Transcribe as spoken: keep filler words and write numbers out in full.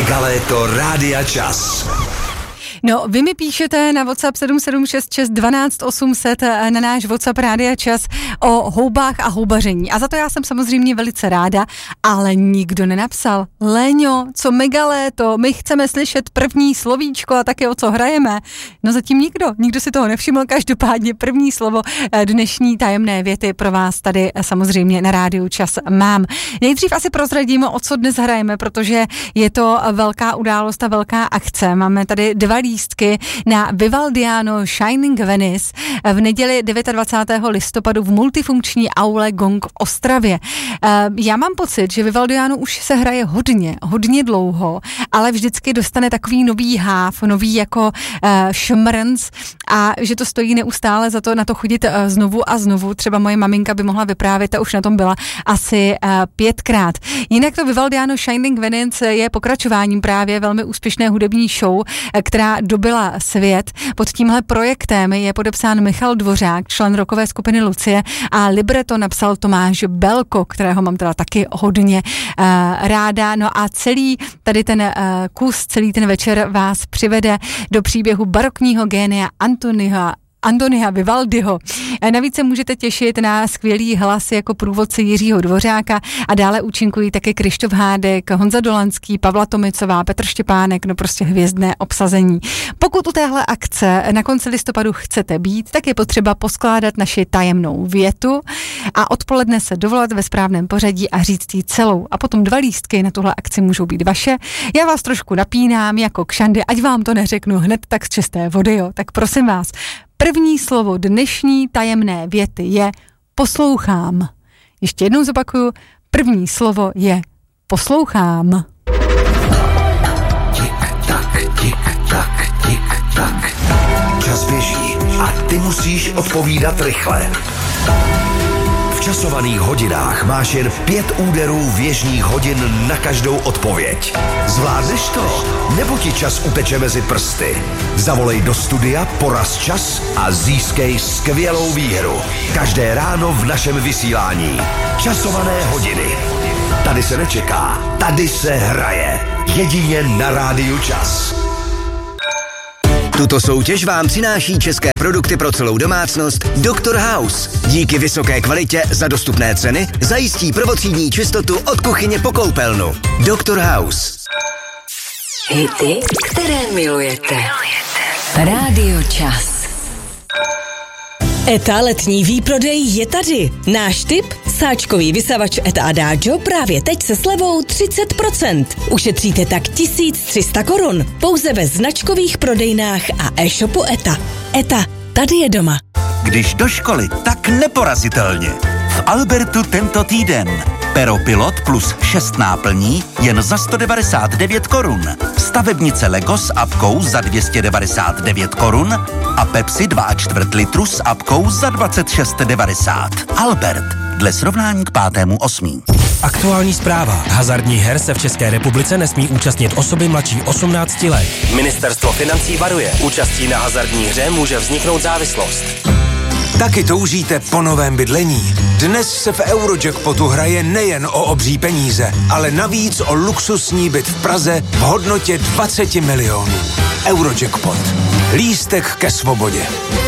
Megaléto Rádia Čas. No, vy mi píšete na WhatsApp sedm sedm šest šest dvanáct osm set na náš WhatsApp Rádia Čas o houbách a houbaření. A za to já jsem samozřejmě velice ráda, ale nikdo nenapsal. Léňo, co Megaléto, my chceme slyšet první slovíčko a taky o co hrajeme. No zatím nikdo, nikdo si toho nevšiml, každopádně první slovo dnešní tajemné věty pro vás tady samozřejmě na Rádiu Čas mám. Nejdřív asi prozradím, o co dnes hrajeme, protože je to velká událost a velká akce. Máme tady dva lístky na Vivaldiano Shining Venice v neděli dvacátého devátého listopadu v multifunkční aule Gong v Ostravě. Já mám pocit, že Vivaldiano už se hraje hodně, hodně dlouho, ale vždycky dostane takový nový háv, nový jako šmrnc a že to stojí neustále za to na to chodit znovu a znovu. Třeba moje maminka by mohla vyprávět a už na tom byla asi pětkrát. Jinak to Vivaldiano Shining Venice je pokračováním právě velmi úspěšné hudební show, která dobila svět. Pod tímhle projektem je podepsán Michal Dvořák, člen rockové skupiny Lucie, a libreto napsal Tomáš Belko, kterého mám teda taky hodně uh, ráda. No a celý tady ten uh, kus, celý ten večer vás přivede do příběhu barokního génia Antonia Antonia Vivaldiho. Navíc se můžete těšit na skvělý hlas jako průvodce Jiřího Dvořáka a dále účinkují také Krištof Hádek, Honza Dolanský, Pavla Tomicová, Petr Štěpánek, no prostě hvězdné obsazení. Pokud u téhle akce na konci listopadu chcete být, tak je potřeba poskládat naši tajemnou větu a odpoledne se dovolat ve správném pořadí a říct jí celou. A potom dva lístky na tuhle akci můžou být vaše. Já vás trošku napínám jako kšandy, ať vám to neřeknu hned tak z čisté vody, jo. Tak prosím vás, první slovo dnešní tajemné věty je poslouchám. Ještě jednou zopakuju, první slovo je poslouchám. Tik tak, tik tak, tik tak. Čas běží a ty musíš odpovídat rychle. V časovaných hodinách máš jen pět úderů věžních hodin na každou odpověď. Zvládneš to? Nebo ti čas uteče mezi prsty? Zavolej do studia, poraz čas a získej skvělou výhru. Každé ráno v našem vysílání. Časované hodiny. Tady se nečeká, tady se hraje. Jedině na Rádiu Čas. Tuto soutěž vám přináší české produkty pro celou domácnost doktor House. Díky vysoké kvalitě za dostupné ceny zajistí prvotřídní čistotu od kuchyně po koupelnu. doktor House. Hity, které milujete. Rádio Čas. ETA letní výprodej je tady. Náš tip? Sáčkový vysavač ETA Adagio právě teď se slevou třicet procent. Ušetříte tak tisíc tři sta korun. Pouze ve značkových prodejnách a e-shopu ETA. ETA, tady je doma. Když do školy, tak neporazitelně. V Albertu tento týden. Pero Pilot plus šest náplní jen za sto devadesát devět korun. Stavebnice Lego s apkou za dvě stě devadesát devět korun a Pepsi dva a čtvrt litru s apkou za dvacet šest devadesát. Albert, dle srovnání k pátému osmí. Aktuální zpráva. Hazardních her se v České republice nesmí účastnit osoby mladší osmnácti let. Ministerstvo financí varuje. Účastí na hazardní hře může vzniknout závislost. Taky toužíte po novém bydlení? Dnes se v Eurojackpotu hraje nejen o obří peníze, ale navíc o luxusní byt v Praze v hodnotě dvacet milionů. Eurojackpot. Lístek ke svobodě.